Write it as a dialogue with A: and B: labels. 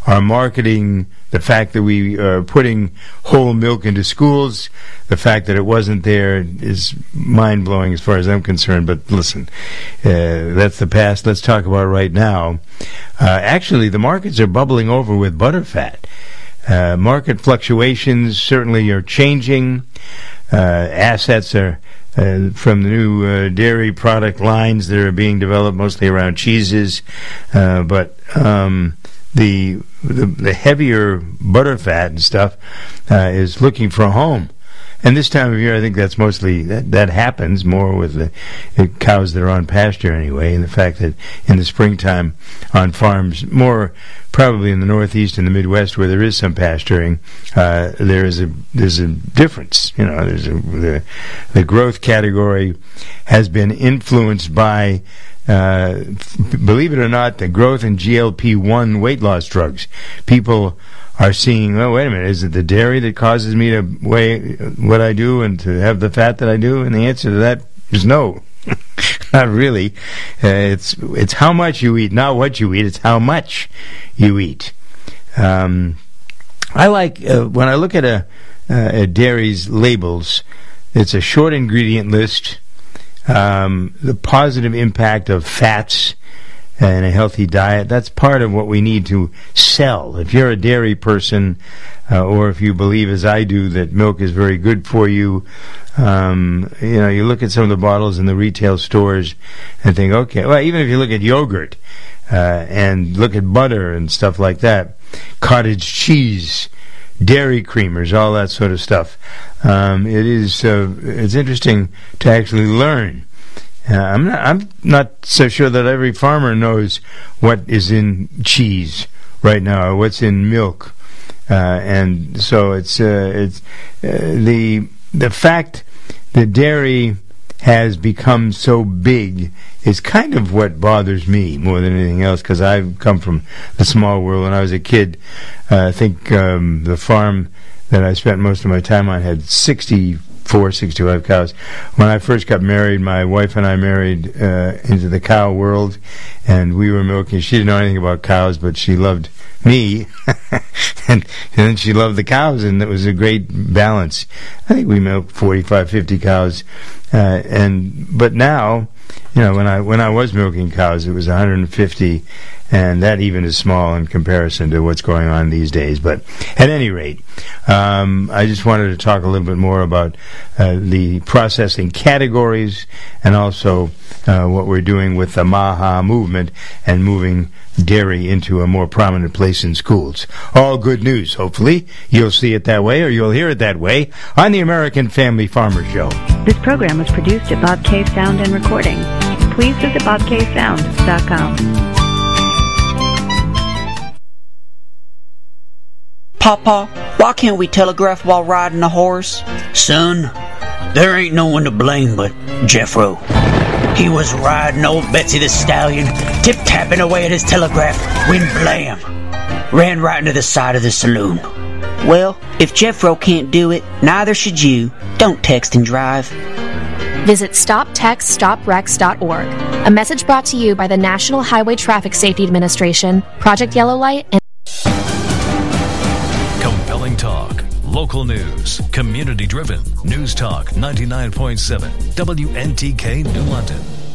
A: are marketing the fact that we are putting whole milk into schools. The fact that it wasn't there is mind-blowing as far as I'm concerned. But listen, that's the past. Let's talk about right now. Actually, the markets are bubbling over with butterfat. Market fluctuations certainly are changing. Assets are from the new dairy product lines that are being developed, mostly around cheeses, but the heavier butterfat and stuff is looking for a home. And this time of year, I think that's mostly, that happens more with the cows that are on pasture anyway, and the fact that in the springtime on farms, more probably in the Northeast and the Midwest where there is some pasturing, there's a difference. You know, the growth category has been influenced by, believe it or not, the growth in GLP-1 weight loss drugs. People are seeing, oh, wait a minute, is it the dairy that causes me to weigh what I do and to have the fat that I do? And the answer to that is no. Not really. It's how much you eat, not what you eat. It's how much you eat. I like, when I look at a dairy's labels, it's a short ingredient list, the positive impact of fats and a healthy diet. That's part of what we need to sell. If you're a dairy person, or if you believe, as I do, that milk is very good for you, you look at some of the bottles in the retail stores and think, okay, well, even if you look at yogurt, and look at butter and stuff like that, cottage cheese, dairy creamers, all that sort of stuff. It's interesting to actually learn. I'm not so sure that every farmer knows what is in cheese right now, or what's in milk, and so it's the fact that dairy has become so big is kind of what bothers me more than anything else, because I've come from the small world. When I was a kid, I think the farm that I spent most of my time on had 65 cows. When I first got married, my wife and I married into the cow world, and we were milking. She didn't know anything about cows, but she loved me, and then she loved the cows, and it was a great balance. I think we milked 45, 50 cows, but now, when I was milking cows, it was 150, and that even is small in comparison to what's going on these days. But at any rate, I just wanted to talk a little bit more about the processing categories, and also what we're doing with the MAHA movement and moving dairy into a more prominent place in schools. All good news, hopefully. You'll see it that way, or you'll hear it that way, on the American Family Farmer Show.
B: This program was produced at Bob K Sound and Recording. Please visit bobksound.com.
C: Papa, why can't we telegraph while riding a horse?
D: Son, there ain't no one to blame but Jeffro. He was riding old Betsy the Stallion, tip-tapping away at his telegraph, when blam! Ran right into the side of the saloon.
C: Well, if Jeffro can't do it, neither should you. Don't text and drive.
E: Visit StopTextStopWrecks.org. A message brought to you by the National Highway Traffic Safety Administration, Project Yellow Light, and
F: compelling talk, local news, community-driven. News Talk 99.7, WNTK New London.